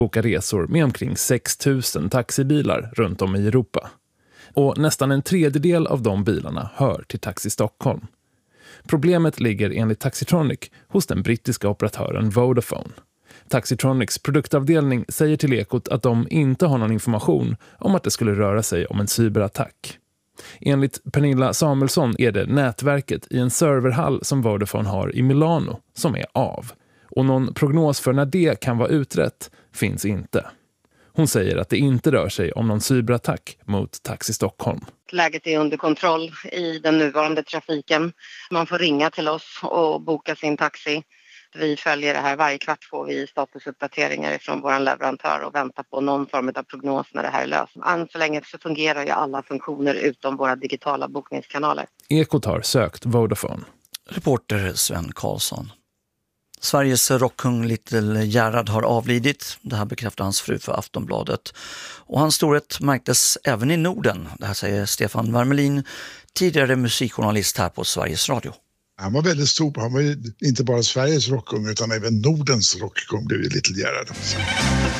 bokar resor med omkring 6 000 taxibilar runt om i Europa. Och nästan en tredjedel av de bilarna hör till Taxi Stockholm. Problemet ligger enligt Taxitronic hos den brittiska operatören Vodafone. Taxitronics produktavdelning säger till Ekot att de inte har någon information om att det skulle röra sig om en cyberattack. Enligt Pernilla Samuelsson är det nätverket i en serverhall som Vodafone har i Milano som är av. Och någon prognos för när det kan vara utrett finns inte. Hon säger att det inte rör sig om någon cyberattack mot Taxi Stockholm. Läget är under kontroll i den nuvarande trafiken. Man får ringa till oss och boka sin taxi. Vi följer det här. Varje kvart får vi statusuppdateringar från vår leverantör och väntar på någon form av prognos när det här är löst. Än så länge så fungerar ju alla funktioner utom våra digitala bokningskanaler. Ekot har sökt Vodafone. Reporter Sven Karlsson. Sveriges rockkung Little Gerhard har avlidit. Det här bekräftar hans fru för Aftonbladet. Och hans storhet märktes även i Norden. Det här säger Stefan Wermelin, tidigare musikjournalist här på Sveriges Radio. Han var väldigt stor. Han var inte bara Sveriges rockkung utan även Nordens rockkung blev Little Gerhard.